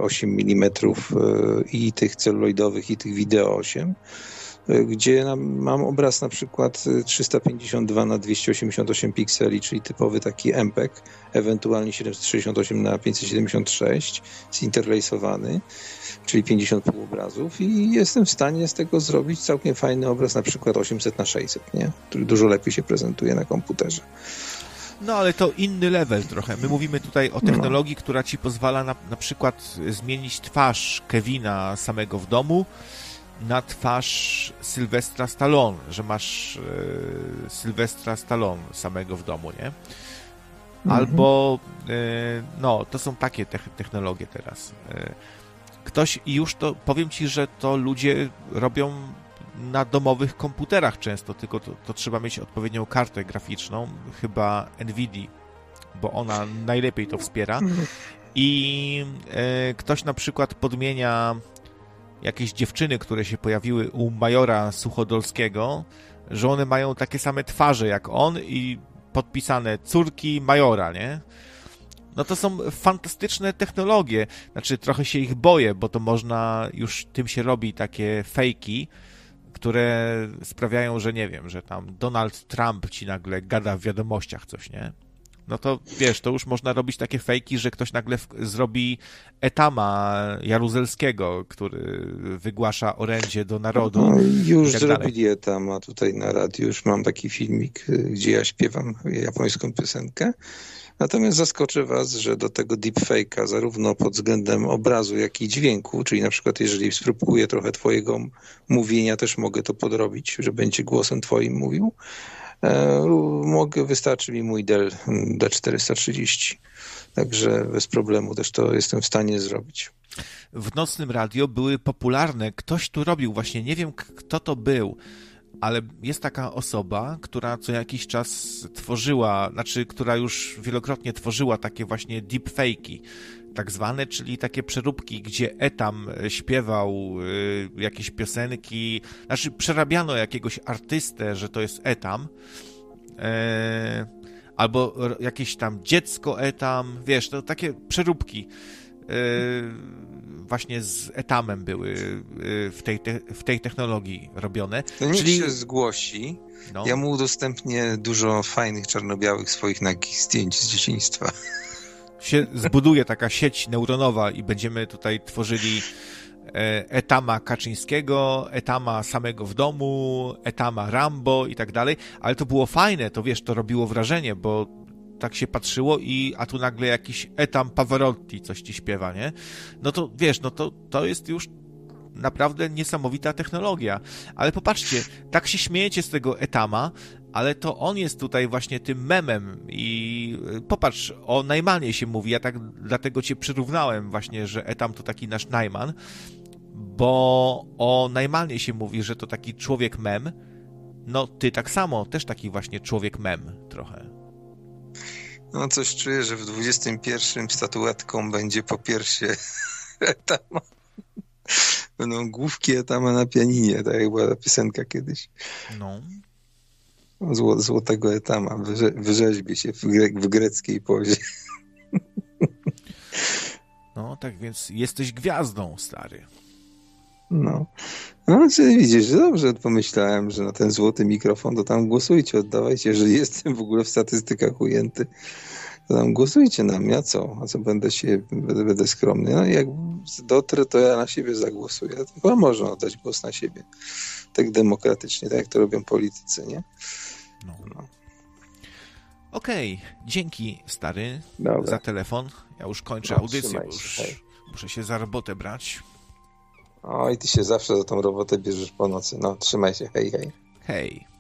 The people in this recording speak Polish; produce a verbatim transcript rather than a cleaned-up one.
osiem milimetrów i tych celuloidowych, i tych wideo osiem, gdzie mam obraz na przykład trzysta pięćdziesiąt dwa na dwieście osiemdziesiąt osiem pikseli, czyli typowy taki M P E G, ewentualnie siedemset sześćdziesiąt osiem na pięćset siedemdziesiąt sześć, zinterlejsowany, czyli pięćdziesiąt półobrazów i jestem w stanie z tego zrobić całkiem fajny obraz, na przykład osiemset na sześćset, nie? Który dużo lepiej się prezentuje na komputerze. No ale to inny level trochę. My mówimy tutaj o technologii, no. która ci pozwala na, na przykład zmienić twarz Kevina samego w domu na twarz Sylwestra Stallone, że masz e, Sylwestra Stallone samego w domu, nie? Albo e, no, to są takie te- technologie teraz. E, ktoś i już to, powiem ci, że to ludzie robią na domowych komputerach często, tylko to, to trzeba mieć odpowiednią kartę graficzną, chyba Nvidia, bo ona najlepiej to wspiera. I e, ktoś na przykład podmienia jakieś dziewczyny, które się pojawiły u majora Suchodolskiego, że one mają takie same twarze jak on i podpisane córki majora, nie? No to są fantastyczne technologie. Znaczy trochę się ich boję, bo to można, już tym się robi takie fejki, które sprawiają, że nie wiem, że tam Donald Trump ci nagle gada w wiadomościach coś, nie? No to wiesz, to już można robić takie fejki, że ktoś nagle w- zrobi Etama Jaruzelskiego, który wygłasza orędzie do narodu. No, już i tak dalej. zrobili Etama tutaj na radiu, już mam taki filmik, gdzie ja śpiewam japońską piosenkę. Natomiast zaskoczę was, że do tego deepfake'a zarówno pod względem obrazu, jak i dźwięku, czyli na przykład jeżeli spróbuję trochę twojego mówienia, też mogę to podrobić, że będzie głosem twoim mówił. E, mogę, wystarczy mi mój Dell D czterysta trzydzieści. Także bez problemu też to jestem w stanie zrobić. W nocnym radio były popularne, ktoś tu robił, właśnie nie wiem kto to był, ale jest taka osoba, która co jakiś czas tworzyła, znaczy, która już wielokrotnie tworzyła takie właśnie deepfake'i, tak zwane, czyli takie przeróbki, gdzie Etam śpiewał y, jakieś piosenki, znaczy przerabiano jakiegoś artystę, że to jest Etam, e, albo r- jakieś tam dziecko Etam, wiesz, to takie przeróbki e, właśnie z Etamem były e, w tej, te, w tej technologii robione. To niech Czyli się zgłosi. no, Ja mu udostępnię dużo fajnych czarno-białych swoich nagich zdjęć z dzieciństwa. się zbuduje taka sieć neuronowa i będziemy tutaj tworzyli e, Etama Kaczyńskiego, Etama samego w domu, Etama Rambo i tak dalej, ale to było fajne, to wiesz, to robiło wrażenie, bo tak się patrzyło i a tu nagle jakiś Etam Pavarotti coś ci śpiewa, nie? No to wiesz, no to, to jest już naprawdę niesamowita technologia. Ale popatrzcie, tak się śmiejecie z tego Etama, ale to on jest tutaj właśnie tym memem i popatrz, o Najmanie się mówi, ja tak dlatego cię przyrównałem właśnie, że Etam to taki nasz Najman, bo o Najmanie się mówi, że to taki człowiek mem, no ty tak samo, też taki właśnie człowiek mem trochę. No coś czuję, że w dwudziestym pierwszym statuetką będzie po piersie Etama. Będą główki Etama na pianinie, tak jak była ta piosenka kiedyś. No. Zło, złotego Etama wyrze, wyrzeźbie się w, gre, w greckiej pozie. No, tak więc jesteś gwiazdą, stary. No. No, czyli widzisz, że dobrze pomyślałem, że na ten złoty mikrofon to tam głosujcie, oddawajcie, jeżeli jestem w ogóle w statystykach ujęty, to tam głosujcie na mnie, a co? A co będę się, będę, będę skromny. No i jak dotrę, to ja na siebie zagłosuję. Chyba można oddać głos na siebie. Tak demokratycznie, tak jak to robią politycy, nie? No. No. Okej, dzięki, stary, Dobra. za telefon. Ja już kończę No, audycję, trzymaj bo już się, hej. muszę się za robotę brać. Oj, ty się zawsze za tą robotę bierzesz po nocy. No, trzymaj się, hej, hej. Hej.